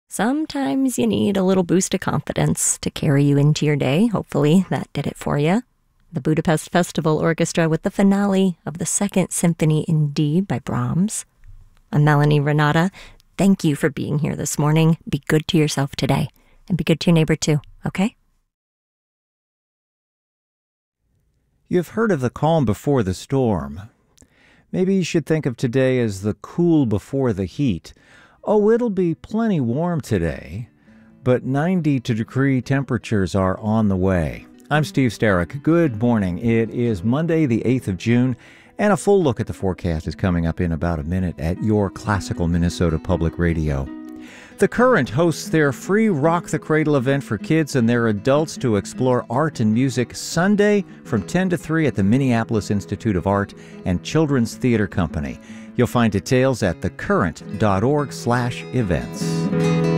Sometimes you need a little boost of confidence to carry you into your day. Hopefully that did it for you. The Budapest Festival Orchestra with the finale of the Second Symphony in D by Brahms. I'm Melanie Renata. Thank you for being here this morning. Be good to yourself today, and be good to your neighbor too, okay? You've heard of the calm before the storm. Maybe you should think of today as the cool before the heat. Oh, it'll be plenty warm today, but 90-degree temperatures are on the way. I'm Steve Starrick. Good morning. It is Monday, the 8th of June, and a full look at the forecast is coming up in about a minute at your classical Minnesota Public Radio. The Current hosts their free Rock the Cradle event for kids and their adults to explore art and music Sunday from 10 to 3 at the Minneapolis Institute of Art and Children's Theater Company. You'll find details at thecurrent.org/events.